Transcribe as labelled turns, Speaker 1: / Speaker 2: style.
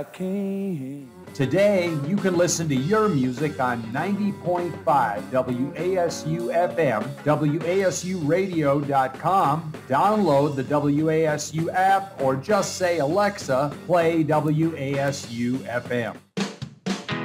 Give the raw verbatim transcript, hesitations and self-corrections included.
Speaker 1: Today, you can listen to your music on ninety point five W A S U F M, W A S U radio dot com, download the W A S U app, or just say, Alexa, play W A S U F M.